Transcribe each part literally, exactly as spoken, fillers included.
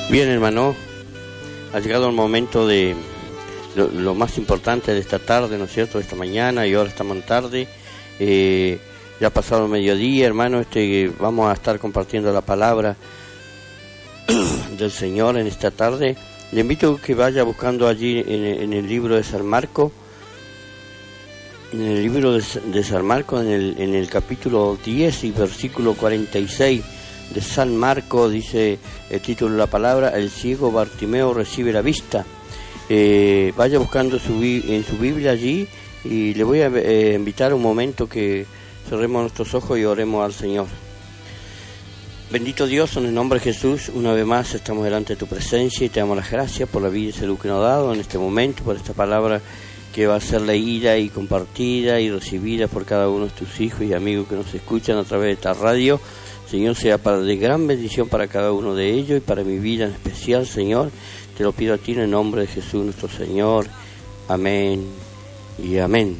Bien, hermano, ha llegado el momento de lo, lo más importante de esta tarde, ¿no es cierto?, de esta mañana, y ahora estamos en tarde, eh, ya ha pasado el mediodía, hermano, este, vamos a estar compartiendo la palabra del Señor en esta tarde. Le invito a que vaya buscando allí en, en el libro de San Marco, en el libro de, de San Marco, en el, en el capítulo diez y versículo cuarenta y seis de San Marco, dice el título de la palabra: el ciego Bartimeo recibe la vista. Eh, vaya buscando su, en su Biblia allí, y le voy a eh, invitar un momento que cerremos nuestros ojos y oremos al Señor. Bendito Dios, en el nombre de Jesús, una vez más estamos delante de tu presencia y te damos las gracias por la vida y salud que nos ha dado en este momento, por esta palabra que va a ser leída y compartida y recibida por cada uno de tus hijos y amigos que nos escuchan a través de esta radio. Señor, sea para de gran bendición para cada uno de ellos y para mi vida en especial, Señor. Te lo pido a ti en el nombre de Jesús nuestro Señor. Amén y amén.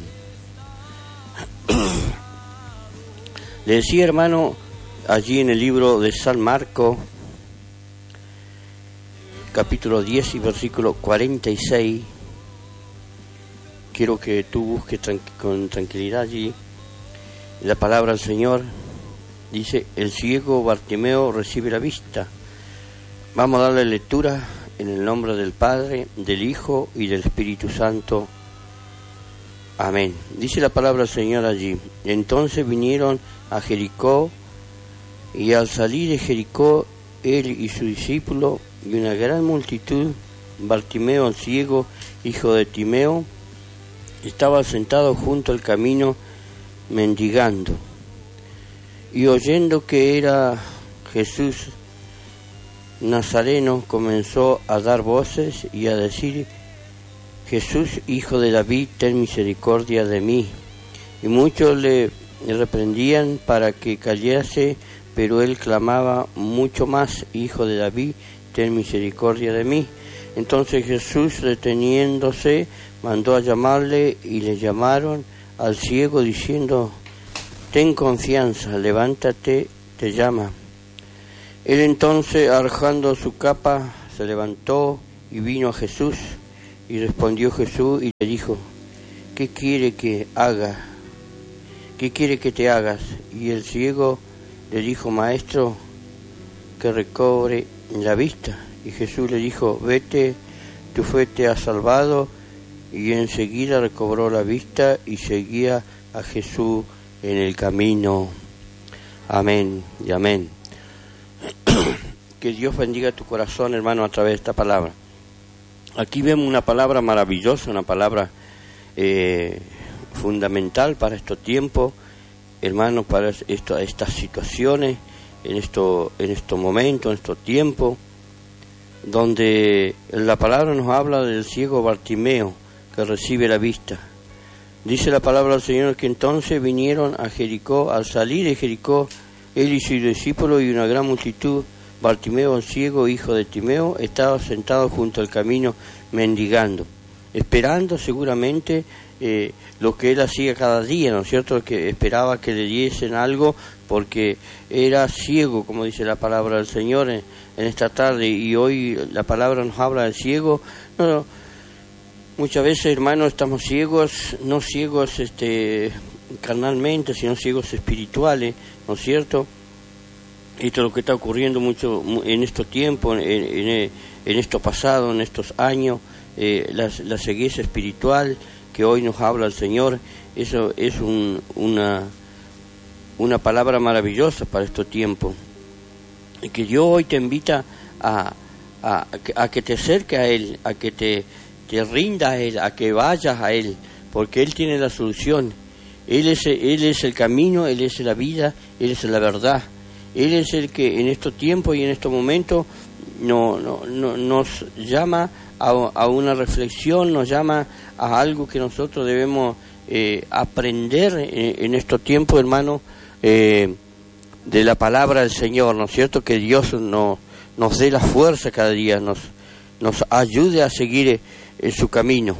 Le decía, hermano, allí en el libro de San Marco, capítulo diez y versículo cuarenta y seis, quiero que tú busques tranqu- con tranquilidad allí la palabra del Señor. Dice: el ciego Bartimeo recibe la vista. Vamos a darle lectura en el nombre del Padre, del Hijo y del Espíritu Santo. Amén. Dice la palabra del Señor allí: entonces vinieron a Jericó, y al salir de Jericó, él y su discípulo y una gran multitud, Bartimeo el ciego, hijo de Timeo, estaba sentado junto al camino mendigando. Y oyendo que era Jesús Nazareno, comenzó a dar voces y a decir: Jesús, hijo de David, ten misericordia de mí. Y muchos le reprendían para que callase, pero él clamaba mucho más: Hijo de David, ten misericordia de mí. Entonces Jesús, deteniéndose, mandó a llamarle, y le llamaron al ciego diciendo: ten confianza, levántate, te llama. Él entonces, arrojando su capa, se levantó y vino a Jesús. Y respondió Jesús y le dijo: ¿qué quiere que haga? ¿Qué quiere que te hagas? Y el ciego le dijo: Maestro, que recobre la vista. Y Jesús le dijo: vete, tu fe te ha salvado. Y enseguida recobró la vista y seguía a Jesús en el camino. Amén y amén. Que Dios bendiga tu corazón, hermano, a través de esta palabra. Aquí vemos una palabra maravillosa, una palabra eh, fundamental para estos tiempos, hermano, para esto, estas situaciones, en, esto, en estos momentos, en estos tiempos, donde la palabra nos habla del ciego Bartimeo que recibe la vista. Dice la palabra del Señor que entonces vinieron a Jericó. Al salir de Jericó, él y sus discípulos y una gran multitud, Bartimeo el ciego, hijo de Timeo, estaba sentado junto al camino mendigando, esperando seguramente eh, lo que él hacía cada día, ¿no es cierto?, que esperaba que le diesen algo, porque era ciego, como dice la palabra del Señor en, en esta tarde, y hoy la palabra nos habla del ciego. No, no, muchas veces, hermanos, estamos ciegos, no ciegos este, carnalmente, sino ciegos espirituales, ¿no es cierto? Esto es lo que está ocurriendo mucho en estos tiempos, en, en, en esto pasado, en estos años, eh, la, la cegueza espiritual que hoy nos habla el Señor. Eso es un, una, una palabra maravillosa para estos tiempos. Y que Dios hoy te invita a, a, a que te acerques a Él, a que te, te rindas a Él, a que vayas a Él, porque Él tiene la solución. Él es, Él es el camino, Él es la vida, Él es la verdad. Él es el que en estos tiempos y en estos momentos no, no, no, nos llama a, a una reflexión, nos llama a algo que nosotros debemos eh, aprender en, en estos tiempos, hermano, eh, de la palabra del Señor, ¿no es cierto? Que Dios no, nos dé la fuerza cada día, nos, nos ayude a seguir eh, su camino.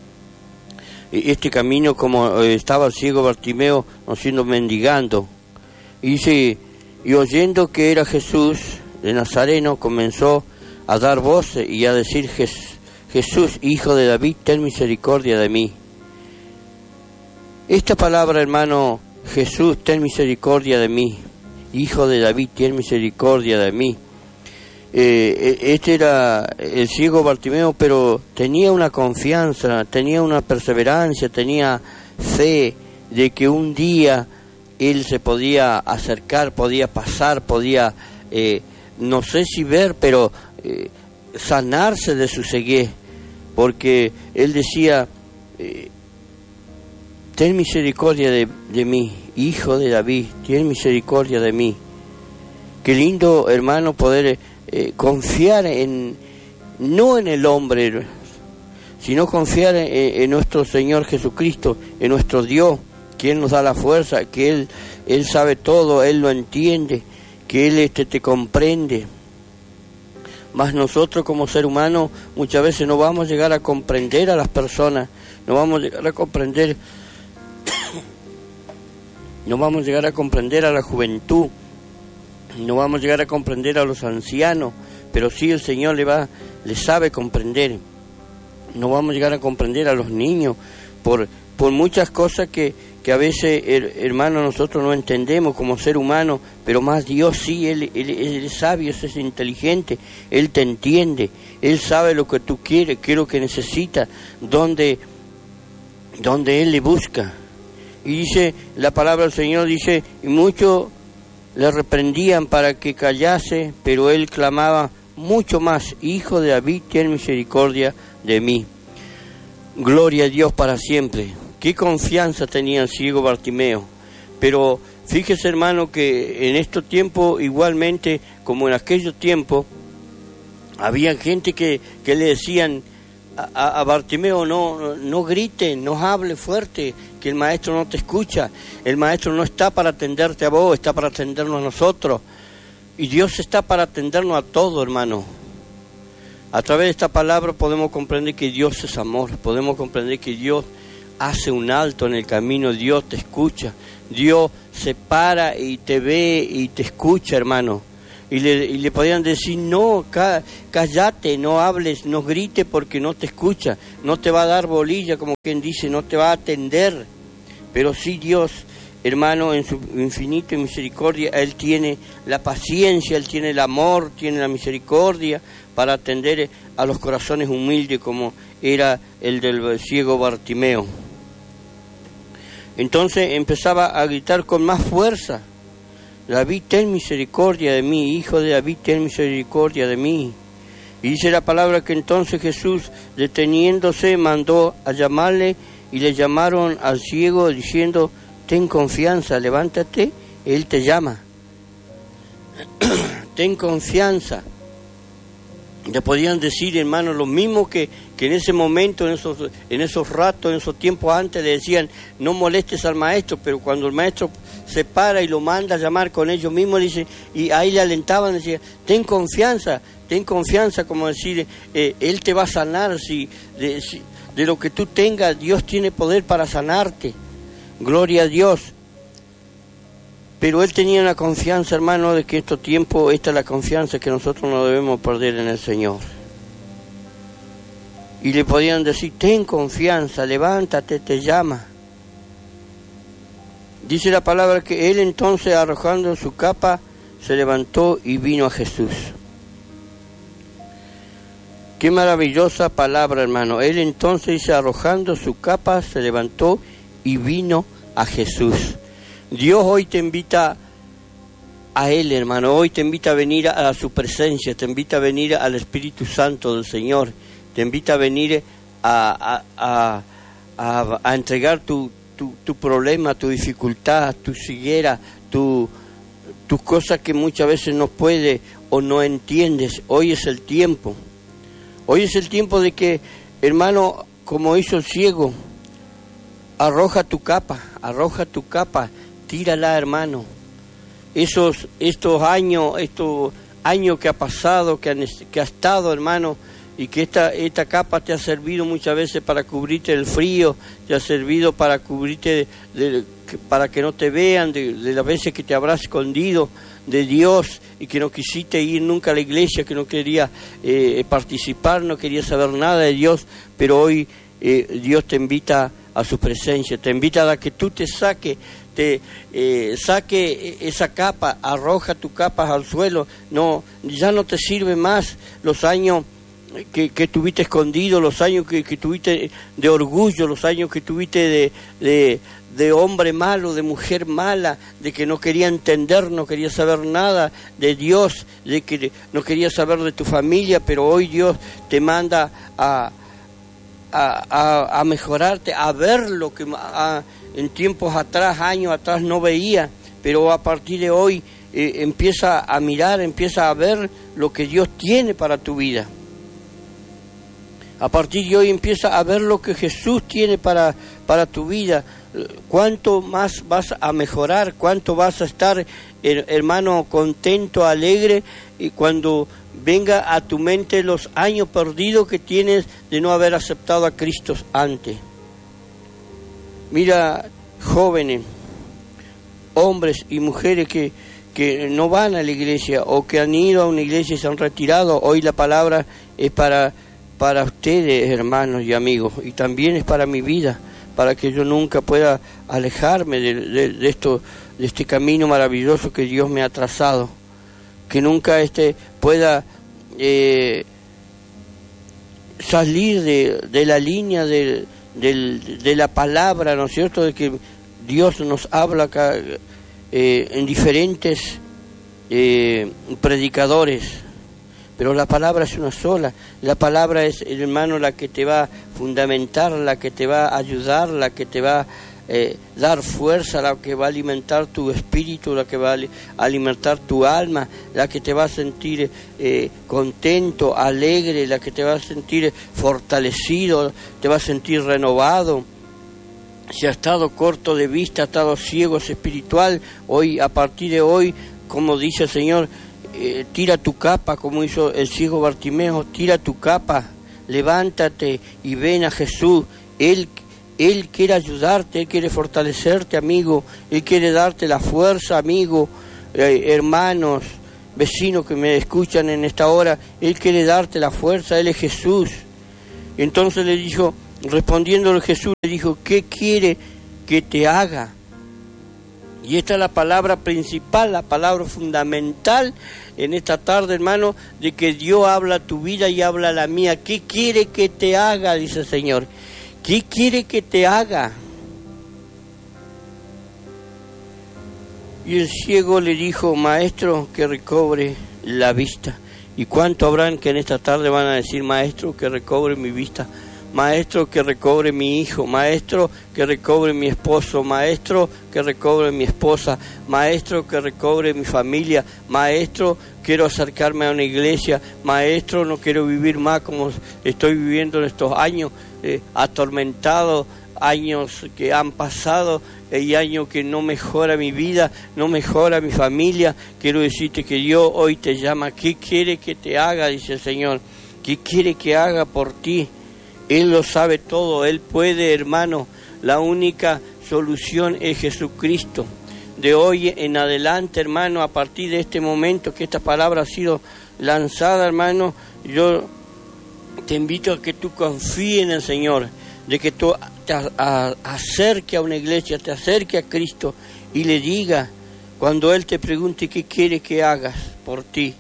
Este camino, como eh, estaba el ciego Bartimeo, no siendo mendigando, y dice: y oyendo que era Jesús de Nazareno, comenzó a dar voces y a decir: Jesús, hijo de David, ten misericordia de mí. Esta palabra, hermano, Jesús, ten misericordia de mí, hijo de David, ten misericordia de mí. Eh, este era el ciego Bartimeo, pero tenía una confianza, tenía una perseverancia, tenía fe de que un día él se podía acercar, podía pasar, podía, eh, no sé si ver, pero eh, sanarse de su ceguez, porque él decía: eh, ten misericordia de, de mí, hijo de David, ten misericordia de mí. Qué lindo, hermano, poder eh, confiar en, no en el hombre, sino confiar en, en nuestro Señor Jesucristo, en nuestro Dios, que Él nos da la fuerza, que Él, Él sabe todo, Él lo entiende, que Él este, te comprende. Mas nosotros como ser humano muchas veces no vamos a llegar a comprender a las personas, no vamos a llegar a comprender, no vamos a llegar a comprender a la juventud, no vamos a llegar a comprender a los ancianos, pero sí el Señor le va, le sabe comprender. No vamos a llegar a comprender a los niños por, por muchas cosas que, que a veces, her, hermano, nosotros no entendemos como ser humano, pero más Dios sí, Él, él, él es sabio, Él es inteligente, Él te entiende, Él sabe lo que tú quieres, qué es lo que necesitas, dónde, dónde Él le busca. Y dice, la palabra del Señor dice, y muchos le reprendían para que callase, pero él clamaba mucho más: Hijo de David, ten misericordia de mí. Gloria a Dios para siempre. Qué confianza tenía el ciego Bartimeo. Pero fíjese, hermano, que en estos tiempos, igualmente como en aquellos tiempos, había gente que, que le decían a, a Bartimeo: no, no grite, no hable fuerte, que el maestro no te escucha, el maestro no está para atenderte a vos, está para atendernos a nosotros, y Dios está para atendernos a todo, hermano. A través de esta palabra podemos comprender que Dios es amor, podemos comprender que Dios hace un alto en el camino, Dios te escucha, Dios se para y te ve y te escucha, hermano. Y le, y le podían decir: no, ca, cállate, no hables, no grites porque no te escucha, no te va a dar bolilla, como quien dice, no te va a atender. Pero sí Dios, hermano, en su infinita misericordia, Él tiene la paciencia, Él tiene el amor, tiene la misericordia para atender a los corazones humildes como era el del ciego Bartimeo. Entonces empezaba a gritar con más fuerza: David, ten misericordia de mí, hijo de David, ten misericordia de mí. Y dice la palabra que entonces Jesús, deteniéndose, mandó a llamarle, y le llamaron al ciego diciendo: ten confianza, levántate, Él te llama. Ten confianza. Le podían decir, hermano, lo mismo que, que en ese momento, en esos, en esos ratos, en esos tiempos antes, le decían: no molestes al maestro, pero cuando el maestro se para y lo manda a llamar con ellos mismos, dice, y ahí le alentaban, decía: ten confianza, ten confianza, como decir, eh, Él te va a sanar, si de, si de lo que tú tengas, Dios tiene poder para sanarte, gloria a Dios. Pero él tenía una confianza, hermano, de que en estos tiempos, esta es la confianza que nosotros no debemos perder en el Señor. Y le podían decir: ten confianza, levántate, te llama. Dice la palabra que él entonces, arrojando su capa, se levantó y vino a Jesús. Qué maravillosa palabra, hermano. Él entonces, dice, arrojando su capa, se levantó y vino a Jesús. Dios hoy te invita a Él, hermano. Hoy te invita a venir a su presencia, te invita a venir al Espíritu Santo del Señor, te invita a venir a, a, a, a, a entregar tu, tu, tu problema, tu dificultad, tu ceguera, tu, tus cosas que muchas veces no puedes o no entiendes. Hoy es el tiempo. Hoy es el tiempo de que, hermano, como hizo el ciego, arroja tu capa, arroja tu capa, tírala, hermano. Esos, estos años, estos años que ha pasado, que, han, que ha estado, hermano, y que esta, esta capa te ha servido muchas veces para cubrirte del frío, te ha servido para cubrirte, de, de, para que no te vean, de, de las veces que te habrás escondido, de Dios y que no quisiste ir nunca a la iglesia, que no querías eh, participar, no querías saber nada de Dios, pero hoy eh, Dios te invita a su presencia, te invita a que tú te saques, te eh, saque esa capa, arroja tu capa al suelo, no, ya no te sirve más los años que, que tuviste escondido, los años que, que tuviste de orgullo, los años que tuviste de, de, de hombre malo, de mujer mala, de que no quería entender, no quería saber nada de Dios, de que no quería saber de tu familia, pero hoy Dios te manda a, a, a, a mejorarte, a ver lo que a, en tiempos atrás, años atrás no veía, pero a partir de hoy eh, empieza a mirar, empieza a ver lo que Dios tiene para tu vida. A partir de hoy empieza a ver lo que Jesús tiene para, para tu vida. Cuánto más vas a mejorar, cuánto vas a estar, hermano, contento, alegre, y cuando venga a tu mente los años perdidos que tienes de no haber aceptado a Cristo antes. Mira, jóvenes, hombres y mujeres que, que no van a la iglesia o que han ido a una iglesia y se han retirado, hoy la palabra es para, para ustedes, hermanos y amigos, y también es para mi vida, para que yo nunca pueda alejarme de, de, de, esto, de este camino maravilloso que Dios me ha trazado, que nunca este pueda eh, salir de, de la línea de, de, de la palabra, ¿no es cierto?, de que Dios nos habla acá, eh, en diferentes eh, predicadores, pero la palabra es una sola. La palabra es, hermano, la que te va a fundamentar, la que te va a ayudar, la que te va a eh, dar fuerza, la que va a alimentar tu espíritu, la que va a alimentar tu alma, la que te va a sentir eh, contento, alegre, la que te va a sentir fortalecido, te va a sentir renovado. Si ha estado corto de vista, ha estado ciego espiritual, hoy, a partir de hoy, como dice el Señor, Eh, tira tu capa, como hizo el ciego Bartimeo, tira tu capa, levántate y ven a Jesús. Él, Él quiere ayudarte, Él quiere fortalecerte, amigo, Él quiere darte la fuerza, amigo, eh, hermanos, vecinos que me escuchan en esta hora, Él quiere darte la fuerza, Él es Jesús. Entonces le dijo, respondiéndole Jesús, le dijo, ¿qué quiere que te haga? Y esta es la palabra principal, la palabra fundamental en esta tarde, hermano, de que Dios habla a tu vida y habla a la mía. ¿Qué quiere que te haga? Dice el Señor. ¿Qué quiere que te haga? Y el ciego le dijo, maestro, que recobre la vista. ¿Y cuánto habrán que en esta tarde van a decir, maestro, que recobre mi vista? Maestro, que recobre mi hijo, maestro, que recobre mi esposo, maestro, que recobre mi esposa, maestro, que recobre mi familia, maestro, quiero acercarme a una iglesia, maestro, no quiero vivir más como estoy viviendo en estos años, eh, atormentados, años que han pasado y años que no mejora mi vida, no mejora mi familia. Quiero decirte que Dios hoy te llama. ¿Qué quiere que te haga? Dice el Señor. ¿Qué quiere que haga por ti? Él lo sabe todo, Él puede, hermano. La única solución es Jesucristo. De hoy en adelante, hermano, a partir de este momento que esta palabra ha sido lanzada, hermano, yo te invito a que tú confíes en el Señor, de que tú te acerques a una iglesia, te acerques a Cristo y le digas, cuando Él te pregunte qué quiere que hagas por ti,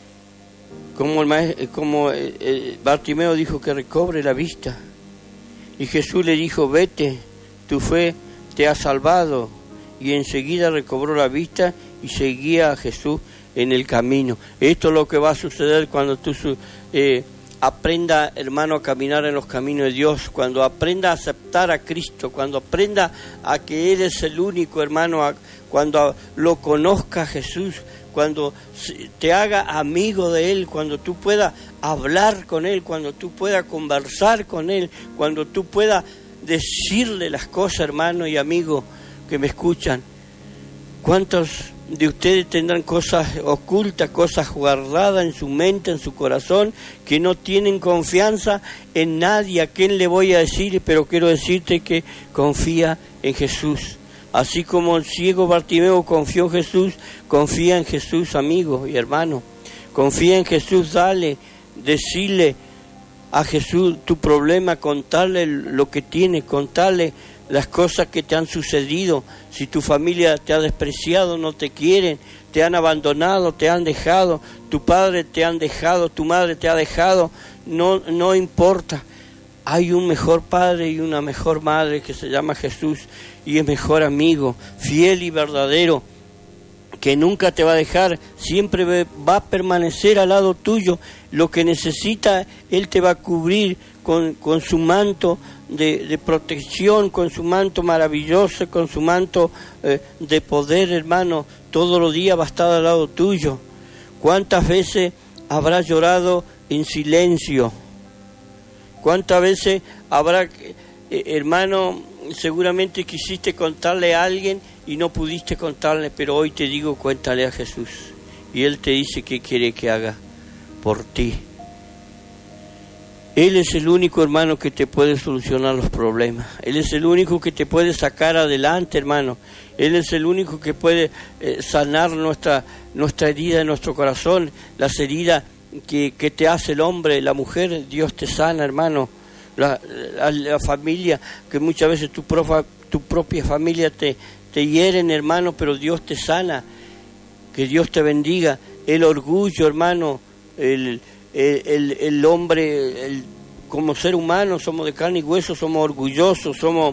como el maestro, como el, el Bartimeo dijo que recobre la vista, y Jesús le dijo, vete, tu fe te ha salvado, y enseguida recobró la vista y seguía a Jesús en el camino. Esto es lo que va a suceder cuando tú eh, aprenda, hermano, a caminar en los caminos de Dios, cuando aprenda a aceptar a Cristo, cuando aprenda a que Él es el único, hermano, a, cuando lo conozca Jesús, cuando te haga amigo de Él, cuando tú puedas hablar con Él, cuando tú puedas conversar con Él, cuando tú puedas decirle las cosas, hermano y amigo que me escuchan. ¿Cuántos de ustedes tendrán cosas ocultas, cosas guardadas en su mente, en su corazón, que no tienen confianza en nadie? ¿A quién le voy a decir? Pero quiero decirte que confía en Jesús. Así como el ciego Bartimeo confió en Jesús, confía en Jesús, amigo y hermano. Confía en Jesús, dale, decirle a Jesús tu problema, contarle lo que tienes, contarle las cosas que te han sucedido. Si tu familia te ha despreciado, no te quieren, te han abandonado, te han dejado, tu padre te han dejado, tu madre te ha dejado, no, no importa. Hay un mejor padre y una mejor madre que se llama Jesús y es mejor amigo, fiel y verdadero, que nunca te va a dejar, siempre va a permanecer al lado tuyo. Lo que necesita, Él te va a cubrir con, con su manto de, de protección, con su manto maravilloso, con su manto eh, de poder, hermano. Todos los días va a estar al lado tuyo. ¿Cuántas veces habrás llorado en silencio? ¿Cuántas veces habrá, eh, hermano, seguramente quisiste contarle a alguien y no pudiste contarle, pero hoy te digo, cuéntale a Jesús. Y Él te dice qué quiere que haga por ti. Él es el único, hermano, que te puede solucionar los problemas. Él es el único que te puede sacar adelante, hermano. Él es el único que puede eh, sanar nuestra, nuestra herida de nuestro corazón, las heridas que, que te hace el hombre, la mujer. Dios te sana, hermano. La, la, la familia, que muchas veces tu, profa, tu propia familia te, te hieren, hermano, pero Dios te sana. Que Dios te bendiga. El orgullo, hermano, el, el, el, el hombre, el, como ser humano, somos de carne y hueso, somos orgullosos, somos...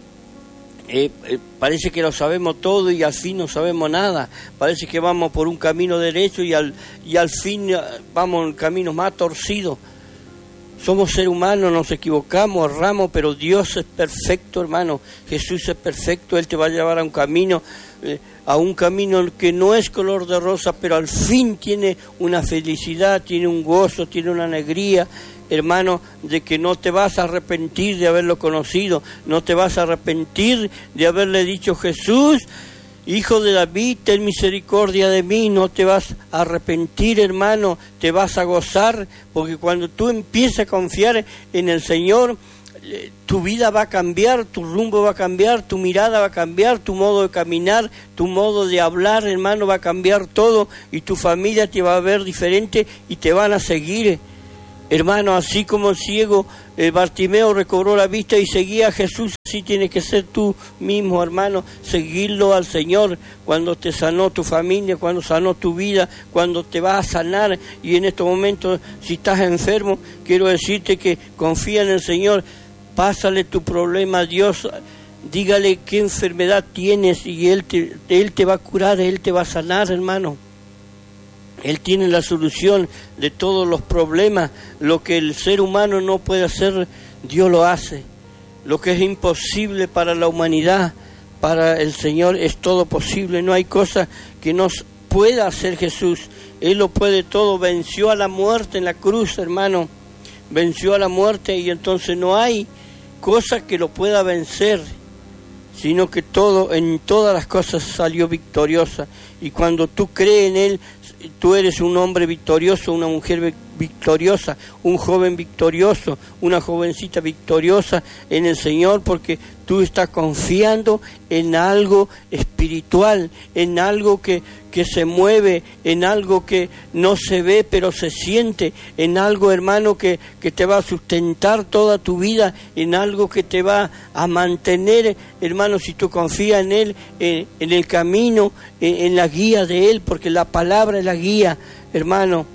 Eh, eh, parece que lo sabemos todo y al fin no sabemos nada. Parece que vamos por un camino derecho y al, y al fin vamos en caminos más torcidos. Somos seres humanos, nos equivocamos, erramos, pero Dios es perfecto, hermano. Jesús es perfecto, Él te va a llevar a un camino, eh, a un camino que no es color de rosa, pero al fin tiene una felicidad, tiene un gozo, tiene una alegría, hermano, de que no te vas a arrepentir de haberlo conocido, no te vas a arrepentir de haberle dicho: Jesús, Hijo de David, ten misericordia de mí. No te vas a arrepentir, hermano, te vas a gozar, porque cuando tú empiezas a confiar en el Señor, tu vida va a cambiar, tu rumbo va a cambiar, tu mirada va a cambiar, tu modo de caminar, tu modo de hablar, hermano, va a cambiar todo, y tu familia te va a ver diferente y te van a seguir. Hermano, así como el ciego eh, Bartimeo recobró la vista y seguía a Jesús, así tienes que ser tú mismo, hermano, seguirlo al Señor cuando te sanó tu familia, cuando sanó tu vida, cuando te vas a sanar. Y en estos momentos, si estás enfermo, quiero decirte que confía en el Señor, pásale tu problema a Dios, dígale qué enfermedad tienes y Él te, Él te va a curar, Él te va a sanar, hermano. Él tiene la solución de todos los problemas. Lo que el ser humano no puede hacer, Dios lo hace. Lo que es imposible para la humanidad, para el Señor es todo posible. No hay cosa que no pueda hacer Jesús. Él lo puede todo. Venció a la muerte en la cruz, hermano. Venció a la muerte y entonces no hay cosa que lo pueda vencer, sino que todo, en todas las cosas salió victoriosa. Y cuando tú crees en Él, tú eres un hombre victorioso, una mujer victoriosa, un joven victorioso, una jovencita victoriosa en el Señor, porque tú estás confiando en algo espiritual, en algo que, que se mueve, en algo que no se ve pero se siente, en algo, hermano, que, que te va a sustentar toda tu vida, en algo que te va a mantener, hermano, si tú confías en Él, en, en el camino, en, en la guía de Él, porque la palabra es la guía, hermano.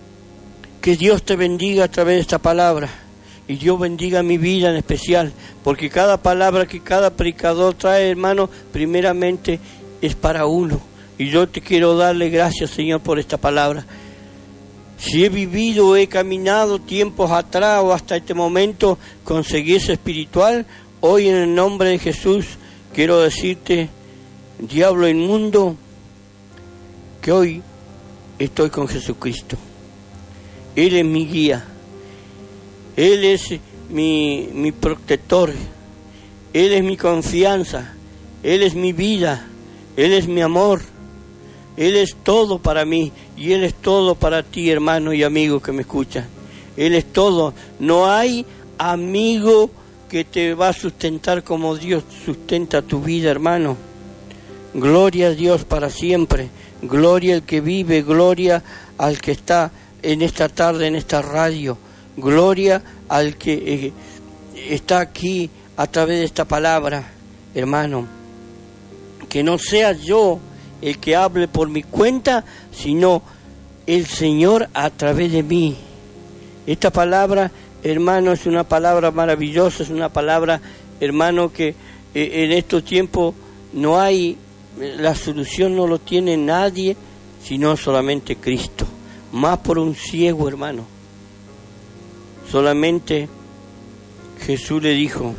Que Dios te bendiga a través de esta palabra. Y Dios bendiga mi vida en especial, porque cada palabra que cada predicador trae, hermano, primeramente es para uno. Y yo te quiero darle gracias, Señor, por esta palabra. Si he vivido, he caminado tiempos atrás o hasta este momento con cegueza espiritual, hoy en el nombre de Jesús quiero decirte, diablo inmundo, que hoy estoy con Jesucristo. Él es mi guía, Él es mi, mi protector, Él es mi confianza, Él es mi vida, Él es mi amor, Él es todo para mí y Él es todo para ti, hermano y amigo que me escuchan. Él es todo. No hay amigo que te va a sustentar como Dios sustenta tu vida, hermano. Gloria a Dios para siempre. Gloria al que vive, gloria al que está en esta tarde, en esta radio. Gloria al que eh, está aquí a través de esta palabra, hermano. Que no sea yo el que hable por mi cuenta, sino el Señor a través de mí. Esta palabra, hermano, es una palabra maravillosa, es una palabra, hermano, que eh, en estos tiempos no hay, la solución no lo tiene nadie, sino solamente Cristo. Más por un ciego, hermano. Solamente Jesús le dijo: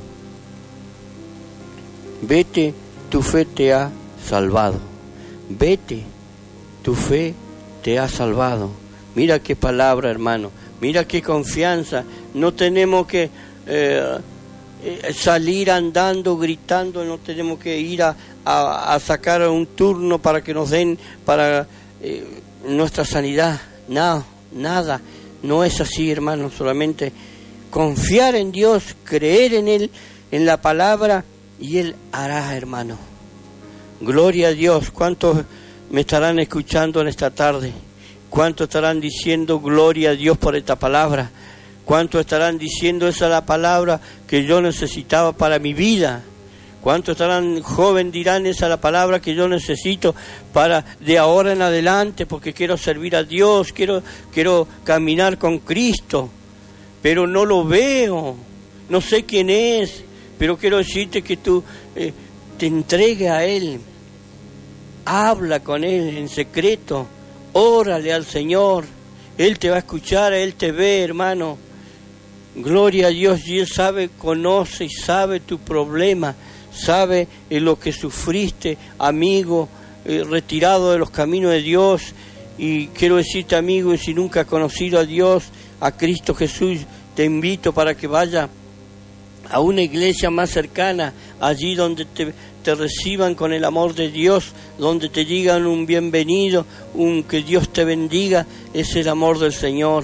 vete, tu fe te ha salvado. Vete, tu fe te ha salvado. Mira qué palabra, hermano. Mira qué confianza. No tenemos que eh, salir andando, gritando. No tenemos que ir a, a, a sacar un turno para que nos den para eh, nuestra sanidad. No, nada. No es así, hermano. Solamente confiar en Dios, creer en Él, en la palabra, y Él hará, hermano. Gloria a Dios. ¿Cuántos me estarán escuchando en esta tarde? ¿Cuántos estarán diciendo gloria a Dios por esta palabra? ¿Cuántos estarán diciendo esa es la palabra que yo necesitaba para mi vida? ¿Cuántos estarán, joven, dirán esa es la palabra que yo necesito para de ahora en adelante, porque quiero servir a Dios, quiero, quiero caminar con Cristo, pero no lo veo, no sé quién es, pero quiero decirte que tú eh, te entregues a Él, habla con Él en secreto, órale al Señor, Él te va a escuchar, Él te ve, hermano. Gloria a Dios, y Él sabe, conoce y sabe tu problema, sabe en lo que sufriste, amigo, eh, retirado de los caminos de Dios. Y quiero decirte, amigo, y si nunca has conocido a Dios, a Cristo Jesús, te invito para que vaya a una iglesia más cercana, allí donde te, te reciban con el amor de Dios, donde te digan un bienvenido, un que Dios te bendiga. Es el amor del Señor.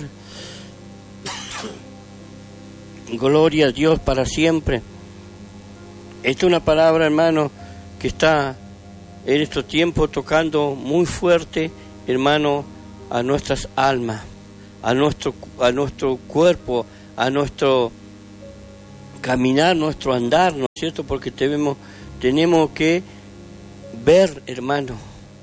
Gloria a Dios para siempre. Esta es una palabra, hermano, que está en estos tiempos tocando muy fuerte, hermano, a nuestras almas, a nuestro, a nuestro cuerpo, a nuestro caminar, nuestro andar, ¿no es cierto? Porque tenemos, tenemos que ver, hermano.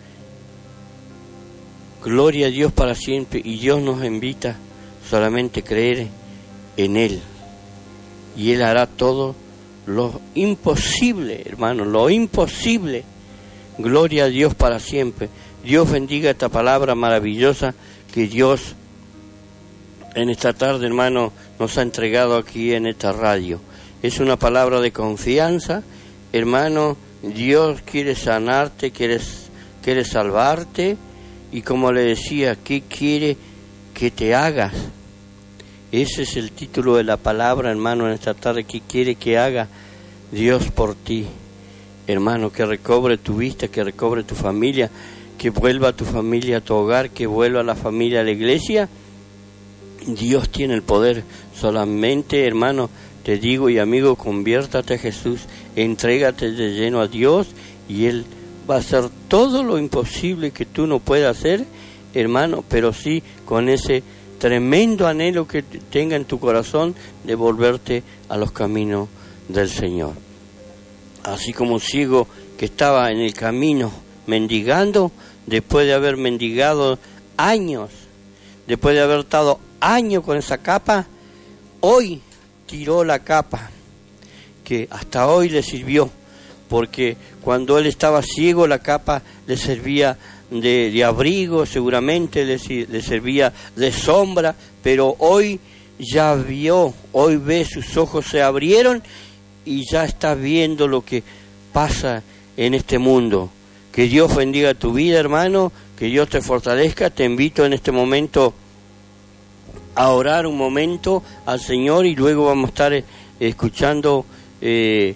Gloria a Dios para siempre, y Dios nos invita solamente a creer en Él, y Él hará todo lo imposible, hermano, lo imposible. Gloria a Dios para siempre. Dios bendiga esta palabra maravillosa que Dios en esta tarde, hermano, nos ha entregado aquí en esta radio. Es una palabra de confianza, hermano. Dios quiere sanarte, quiere, quiere salvarte, y como le decía, ¿qué quiere que te hagas? Ese es el título de la palabra, hermano, en esta tarde. ¿Qué quiere que haga Dios por ti? Hermano, que recobre tu vista, que recobre tu familia, que vuelva a tu familia a tu hogar, que vuelva a la familia a la iglesia. Dios tiene el poder. Solamente, hermano, te digo y amigo, conviértate a Jesús, entrégate de lleno a Dios, y Él va a hacer todo lo imposible que tú no puedas hacer, hermano, pero sí con ese tremendo anhelo que tenga en tu corazón de volverte a los caminos del Señor. Así como un ciego que estaba en el camino mendigando, después de haber mendigado años, después de haber estado años con esa capa, hoy tiró la capa, que hasta hoy le sirvió, porque cuando él estaba ciego la capa le servía de, de abrigo, seguramente le, le servía de sombra, pero hoy ya vio, hoy ve, sus ojos se abrieron y ya está viendo lo que pasa en este mundo. Que Dios bendiga tu vida, hermano, que Dios te fortalezca. Te invito en este momento a orar un momento al Señor, y luego vamos a estar eh, escuchando eh,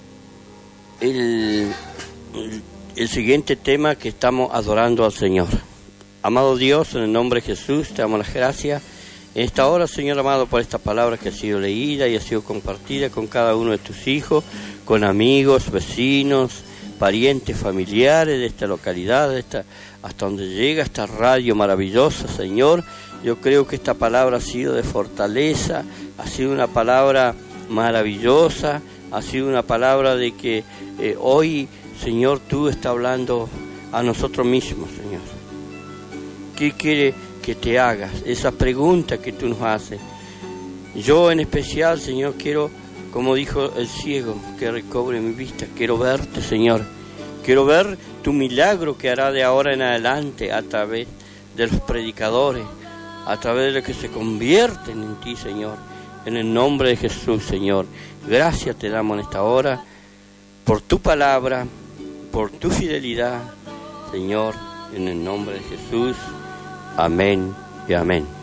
el, el, el siguiente tema, que estamos adorando al Señor. Amado Dios, en el nombre de Jesús, te damos las gracias en esta hora, Señor amado, por esta palabra que ha sido leída y ha sido compartida con cada uno de tus hijos, con amigos, vecinos, parientes, familiares de esta localidad, de esta, hasta donde llega esta radio maravillosa, Señor. Yo creo que esta palabra ha sido de fortaleza, ha sido una palabra maravillosa, ha sido una palabra de que eh, hoy, Señor, tú estás hablando a nosotros mismos, Señor. ¿Qué quiere que te hagas? Esa pregunta que tú nos haces. Yo en especial, Señor, quiero, como dijo el ciego, que recobre mi vista. Quiero verte, Señor. Quiero ver tu milagro que hará de ahora en adelante a través de los predicadores, a través de los que se convierten en ti, Señor. En el nombre de Jesús, Señor. Gracias te damos en esta hora por tu palabra, por tu fidelidad, Señor, en el nombre de Jesús. Amén y amén.